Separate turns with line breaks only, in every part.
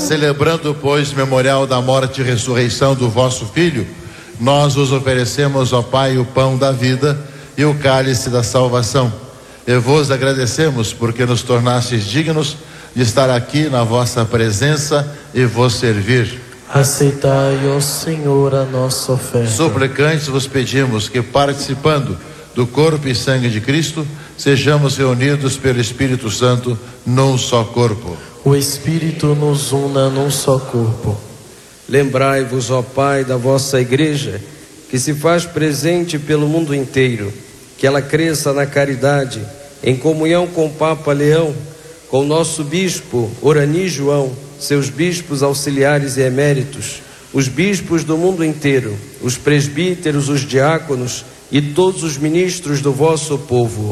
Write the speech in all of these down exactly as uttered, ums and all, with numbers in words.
Celebrando, pois, o memorial da morte e ressurreição do vosso Filho, nós vos oferecemos, ó Pai, o pão da vida e o cálice da salvação. E vos agradecemos porque nos tornastes dignos de estar aqui na vossa presença e vos servir.
Aceitai, ó Senhor, a nossa oferta.
Suplicantes vos pedimos que, participando do corpo e sangue de Cristo, sejamos reunidos pelo Espírito Santo num só corpo.
O Espírito nos una num só corpo.
Lembrai-vos, ó Pai, da vossa Igreja, que se faz presente pelo mundo inteiro, que ela cresça na caridade, em comunhão com o Papa Leão, com o nosso bispo Orani João, seus bispos auxiliares e eméritos, os bispos do mundo inteiro, os presbíteros, os diáconos e todos os ministros do vosso povo.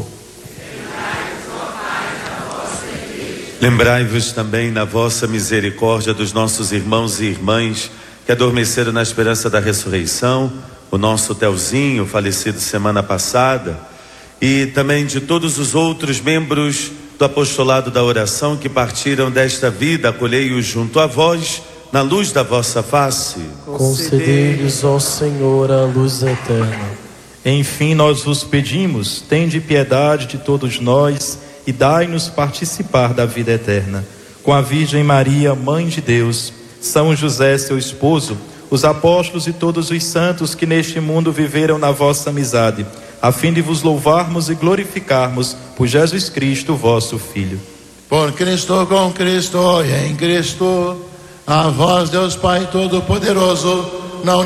Lembrai-vos também na vossa misericórdia dos nossos irmãos e irmãs que adormeceram na esperança da ressurreição, o nosso Telzinho, falecido semana passada, e também de todos os outros membros do apostolado da oração que partiram desta vida. Acolhei-os junto a vós, na luz da vossa face.
Concedei-lhes, ó Senhor, a luz eterna.
Enfim, nós vos pedimos, tende piedade de todos nós e dai-nos participar da vida eterna. Com a Virgem Maria, Mãe de Deus, São José, seu esposo, os apóstolos e todos os santos que neste mundo viveram na vossa amizade, a fim de vos louvarmos e glorificarmos por Jesus Cristo, vosso Filho.
Por Cristo, com Cristo e em Cristo, a vós, Deus Pai Todo-Poderoso, na